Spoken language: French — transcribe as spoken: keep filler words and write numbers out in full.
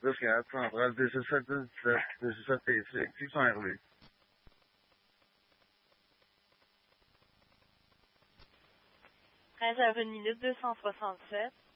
deux quatre central deux cent soixante-dix-sept deux cent soixante-six six cents R V. treize heures une minute, deux cent soixante-sept.